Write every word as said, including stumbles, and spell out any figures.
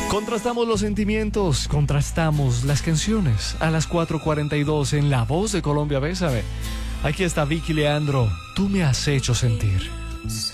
Contrastamos los sentimientos, contrastamos las canciones a las cuatro cuarenta y dos en La Voz de Colombia. Bésame. Aquí está Vicky Leandro. Tú me has hecho sentir.